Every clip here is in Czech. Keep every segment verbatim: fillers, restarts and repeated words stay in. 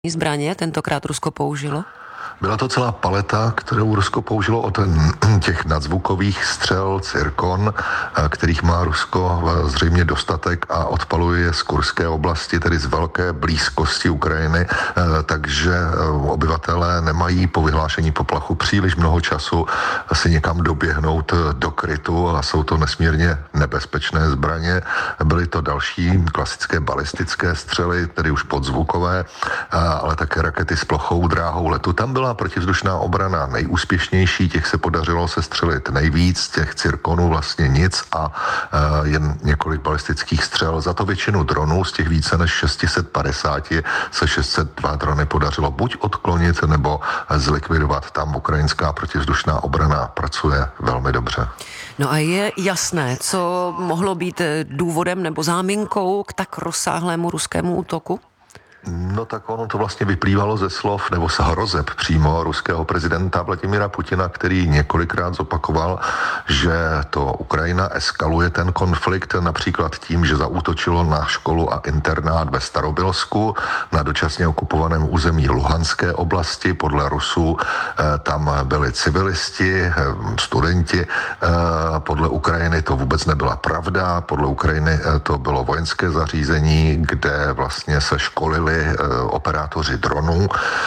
zbraně tentokrát Rusko použilo? Byla to celá paleta, kterou Rusko použilo od těch nadzvukových střel Cirkon, kterých má Rusko zřejmě dostatek a odpaluje je z Kurské oblasti, tedy z velké blízkosti Ukrajiny, takže obyvatelé nemají po vyhlášení poplachu příliš mnoho času si někam doběhnout do krytu a jsou to nesmírně nebezpečné zbraně. Byly to další klasické balistické střely, tedy už podzvukové, ale také rakety s plochou dráhou letu. Tam byla protivzdušná obrana nejúspěšnější, těch se podařilo sestřelit nejvíc, těch Cirkonů vlastně nic a uh, jen několik balistických střel. Za to většinu dronů z těch více než šest set padesát se šest set dva drony podařilo buď odklonit nebo zlikvidovat. Tam ukrajinská protivzdušná obrana pracuje velmi dobře. No a je jasné, co mohlo být důvodem nebo záminkou k tak rozsáhlému ruskému útoku? No tak ono to vlastně vyplývalo ze slov nebo z hrozeb přímo ruského prezidenta Vladimira Putina, který několikrát zopakoval, že to Ukrajina eskaluje ten konflikt například tím, že zaútočilo na školu a internát ve Starobylsku na dočasně okupovaném území Luhanské oblasti. Podle Rusů tam byli civilisti, studenti. Podle Ukrajiny to vůbec nebyla pravda. Podle Ukrajiny to bylo vojenské zařízení, kde vlastně se školili operátoři dronů.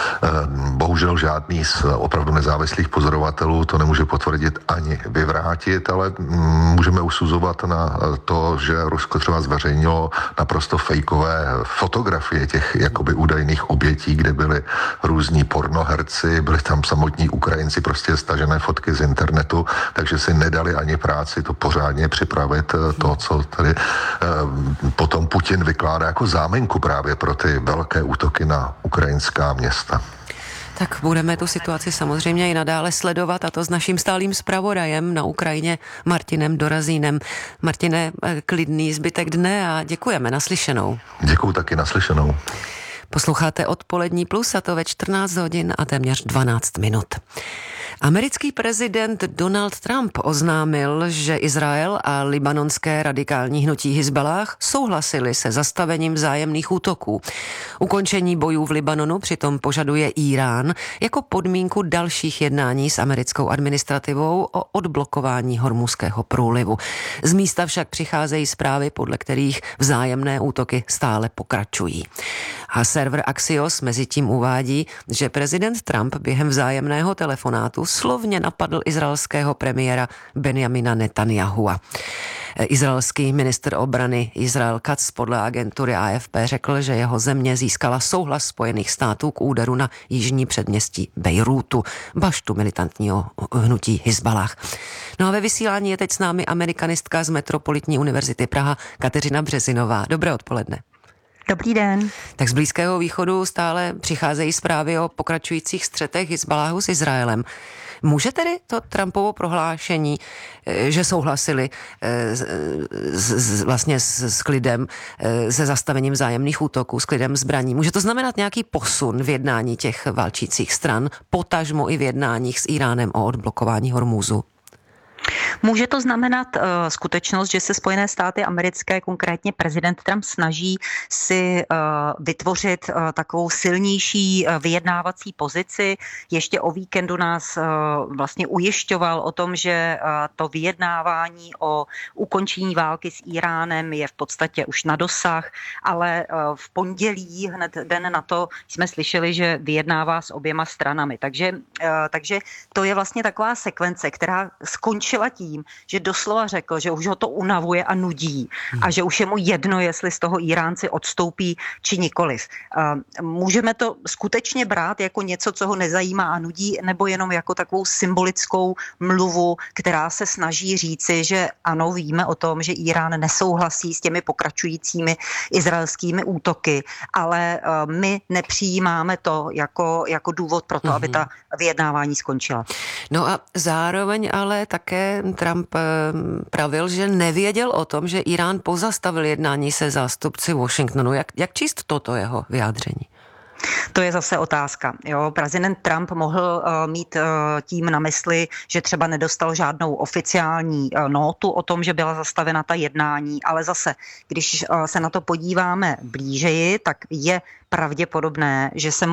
Bohužel žádný z opravdu nezávislých pozorovatelů to nemůže potvrdit ani vyvrátit, ale můžeme usuzovat na to, že Rusko třeba zveřejnilo naprosto fejkové fotografie těch jakoby údajných obětí, kde byli různí pornoherci, byli tam samotní Ukrajinci, prostě stažené fotky z internetu, takže si nedali ani práci to pořádně připravit, to, co tady potom Putin vykládá jako záminku právě pro ty velké útoky na ukrajinská města. Tak budeme tu situaci samozřejmě i nadále sledovat, a to s naším stálým zpravodajem na Ukrajině Martinem Dorazínem. Martine, klidný zbytek dne a děkujeme, naslyšenou. Děkuju taky, naslyšenou. Posloucháte Odpolední plus, a to ve čtrnáct hodin a téměř dvanáct minut. Americký prezident Donald Trump oznámil, že Izrael a libanonské radikální hnutí Hizballáh souhlasili se zastavením vzájemných útoků. Ukončení bojů v Libanonu přitom požaduje Írán jako podmínku dalších jednání s americkou administrativou o odblokování Hormuzského průlivu. Z místa však přicházejí zprávy, podle kterých vzájemné útoky stále pokračují. A server Axios mezitím uvádí, že prezident Trump během vzájemného telefonátu slovně napadl izraelského premiéra Benjamina Netanyahua. Izraelský ministr obrany Israel Katz podle agentury A F P řekl, že jeho země získala souhlas Spojených států k úderu na jižní předměstí Bejrútu, baštu militantního hnutí Hizballáh. No a ve vysílání je teď s námi amerikanistka z Metropolitní univerzity Praha Kateřina Březinová. Dobré odpoledne. Dobrý den. Tak z Blízkého východu stále přicházejí zprávy o pokračujících střetech Hizballáhu s Izraelem. Může tedy to Trumpovo prohlášení, že souhlasili s, s, vlastně s, s klidem, se zastavením vzájemných útoků, s klidem zbraní, může to znamenat nějaký posun v jednání těch válčících stran, potažmo i v jednáních s Iránem o odblokování Hormúzu? Může to znamenat uh, skutečnost, že se Spojené státy americké, konkrétně prezident Trump, snaží si uh, vytvořit uh, takovou silnější uh, vyjednávací pozici. Ještě o víkendu nás uh, vlastně ujišťoval o tom, že uh, to vyjednávání o ukončení války s Iránem je v podstatě už na dosah, ale uh, v pondělí, hned den na to, jsme slyšeli, že vyjednává s oběma stranami. Takže, uh, takže to je vlastně taková sekvence, která skončila tím, že doslova řekl, že už ho to unavuje a nudí a že už je mu jedno, jestli z toho Iránci odstoupí či nikoliv. Můžeme to skutečně brát jako něco, co ho nezajímá a nudí, nebo jenom jako takovou symbolickou mluvu, která se snaží říci, že ano, víme o tom, že Irán nesouhlasí s těmi pokračujícími izraelskými útoky, ale my nepřijímáme to jako, jako důvod pro to, mm-hmm. aby ta vyjednávání skončila. No a zároveň ale také Trump pravil, že nevěděl o tom, že Irán pozastavil jednání se zástupci Washingtonu. Jak, jak číst toto jeho vyjádření? To je zase otázka. Jo, prezident Trump mohl uh, mít uh, tím na mysli, že třeba nedostal žádnou oficiální uh, nótu o tom, že byla zastavena ta jednání, ale zase, když uh, se na to podíváme blížeji, tak je pravděpodobné, že se